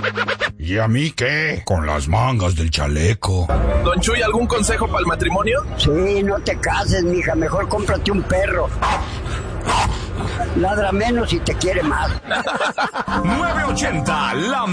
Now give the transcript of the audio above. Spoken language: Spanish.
¿Y a mí qué? Con las mangas del chaleco. Don Chuy, ¿algún consejo para el matrimonio? Sí, no te cases, mija, mejor cómprate un perro. Ladra menos y te quiere más. 980, la